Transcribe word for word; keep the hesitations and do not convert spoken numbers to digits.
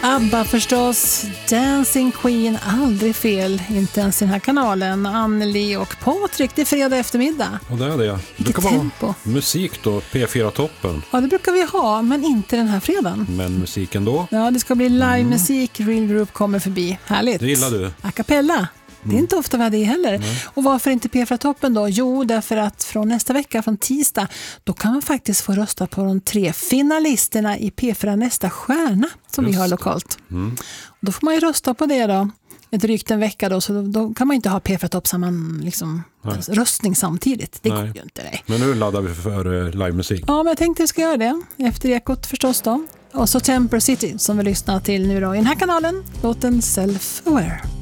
ABBA förstås, Dancing Queen, aldrig fel, inte ens i den här kanalen. Anneli och Patrik, det är fredag eftermiddag. Och det är det. Det brukar vara musik då, P fyra-toppen. Ja, det brukar vi ha, men inte den här fredagen. Men musiken då? Ja, det ska bli livemusik, mm. Real Group kommer förbi. Härligt. Det gillar du. A cappella. Det är inte ofta vi har det heller. Nej. Och varför inte P fyra-toppen då? Jo, därför att från nästa vecka, från tisdag, då kan man faktiskt få rösta på de tre finalisterna i P fyra Nästa Stjärna som Just. vi har lokalt. Mm. Och då får man ju rösta på det då. Ett drygt en vecka då, så då, då kan man inte ha P fyra-topp samman liksom, röstning samtidigt. Det Nej. går ju inte. Nej. Men nu laddar vi för uh, livemusik. Ja, men jag tänkte att vi ska göra det. Efter Ekot förstås då. Och så Temper City som vi lyssnar till nu då i den här kanalen. Låten Self-Aware.